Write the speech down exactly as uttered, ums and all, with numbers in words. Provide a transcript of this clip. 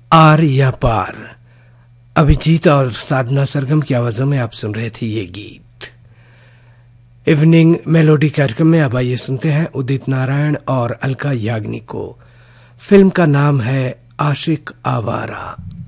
Are या पार, अभिजीत और साधना सरगम की आवाजों में आप सुन रहे थे ये गीत। इवनिंग मेलोडी कार्यक्रम में अब आइए सुनते हैं उदित नारायण और अलका याग्निक को। फिल्म का नाम है आशिक आवारा।